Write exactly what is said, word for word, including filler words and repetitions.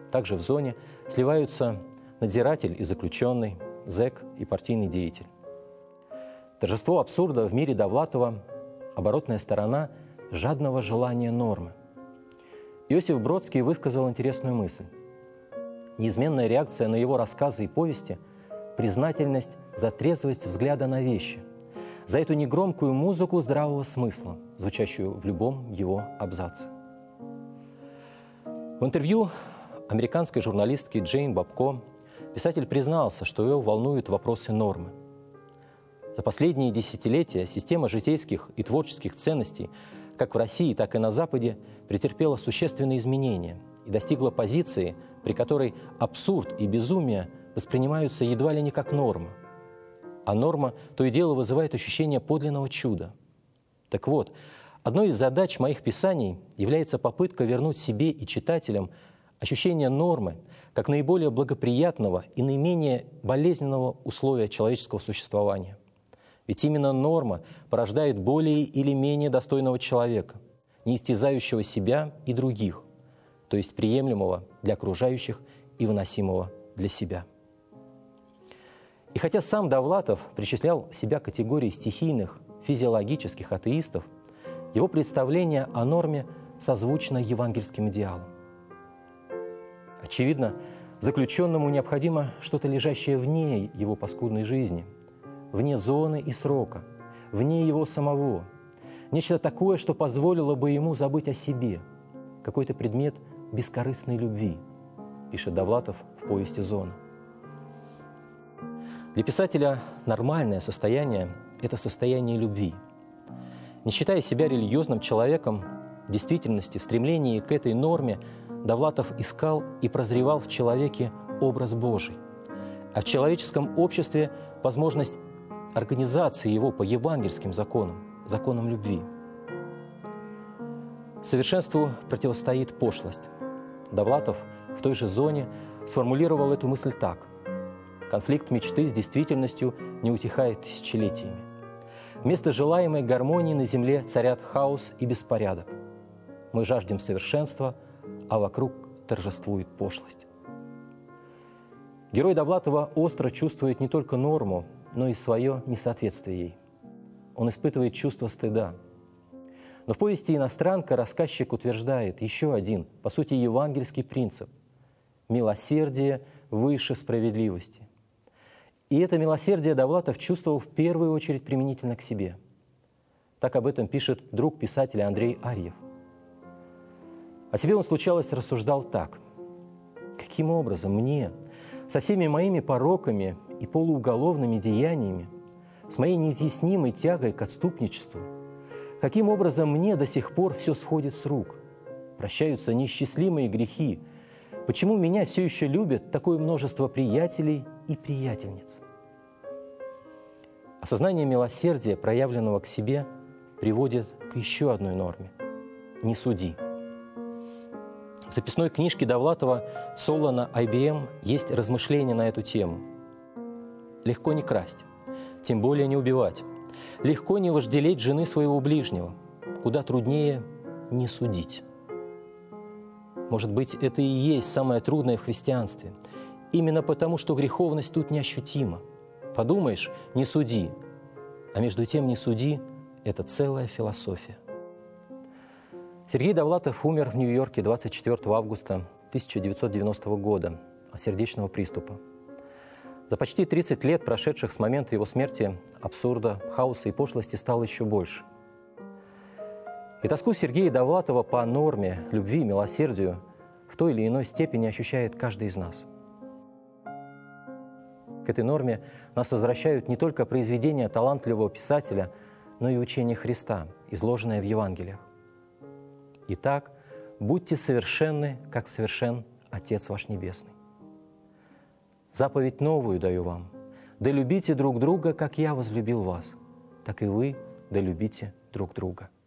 Также в зоне сливаются надзиратель и заключенный, зэк и партийный деятель. Торжество абсурда в мире Довлатова – оборотная сторона жадного желания нормы. Иосиф Бродский высказал интересную мысль. Неизменная реакция на его рассказы и повести – признательность за трезвость взгляда на вещи, за эту негромкую музыку здравого смысла, звучащую в любом его абзаце. В интервью американской журналистки Джейн Бабко писатель признался, что его волнуют вопросы нормы. За последние десятилетия система житейских и творческих ценностей как в России, так и на Западе претерпела существенные изменения и достигла позиции, при которой абсурд и безумие воспринимаются едва ли не как норма. А норма то и дело вызывает ощущение подлинного чуда. Так вот, одной из задач моих писаний является попытка вернуть себе и читателям ощущение нормы как наиболее благоприятного и наименее болезненного условия человеческого существования. Ведь именно норма порождает более или менее достойного человека, не истязающего себя и других, то есть приемлемого для окружающих и выносимого для себя. И хотя сам Довлатов причислял себя к категории стихийных, физиологических атеистов, его представление о норме созвучно евангельским идеалам. Очевидно, заключенному необходимо что-то, лежащее вне его паскудной жизни, вне зоны и срока, вне его самого, нечто такое, что позволило бы ему забыть о себе, какой-то предмет бескорыстной любви, пишет Довлатов в повести «Зона». Для писателя нормальное состояние – это состояние любви. Не считая себя религиозным человеком, в действительности, в стремлении к этой норме Довлатов искал и прозревал в человеке образ Божий, а в человеческом обществе возможность организации его по евангельским законам, законам любви. Совершенству противостоит пошлость. Довлатов в той же «Зоне» сформулировал эту мысль так. Конфликт мечты с действительностью не утихает тысячелетиями. Вместо желаемой гармонии на земле царят хаос и беспорядок. Мы жаждем совершенства, а вокруг торжествует пошлость. Герой Довлатова остро чувствует не только норму, но и свое несоответствие ей. Он испытывает чувство стыда. Но в повести «Иностранка» рассказчик утверждает еще один, по сути, евангельский принцип – милосердие выше справедливости. И это милосердие Довлатов чувствовал в первую очередь применительно к себе. Так об этом пишет друг писателя Андрей Арьев. О себе он, случалось, рассуждал так. Каким образом мне, со всеми моими пороками и полууголовными деяниями, с моей неизъяснимой тягой к отступничеству, каким образом мне до сих пор все сходит с рук, прощаются неисчислимые грехи, почему меня все еще любят такое множество приятелей и приятельниц? Осознание милосердия, проявленного к себе, приводит к еще одной норме – не суди. В записной книжке Довлатова «Соло ай би эм» есть размышления на эту тему. Легко не красть, тем более не убивать. Легко не вожделеть жены своего ближнего. Куда труднее не судить. Может быть, это и есть самое трудное в христианстве. Именно потому, что греховность тут неощутима. Подумаешь, не суди. А между тем не суди – это целая философия. Сергей Довлатов умер в Нью-Йорке двадцать четвёртого августа тысяча девятьсот девяностого года от сердечного приступа. За почти тридцать лет, прошедших с момента его смерти, абсурда, хаоса и пошлости стало еще больше. И тоску Сергея Довлатова по норме, любви, милосердию в той или иной степени ощущает каждый из нас. К этой норме нас возвращают не только произведения талантливого писателя, но и учение Христа, изложенное в Евангелиях. Итак, будьте совершенны, как совершен Отец ваш Небесный. Заповедь новую даю вам: да любите друг друга, как я возлюбил вас, так и вы да любите друг друга.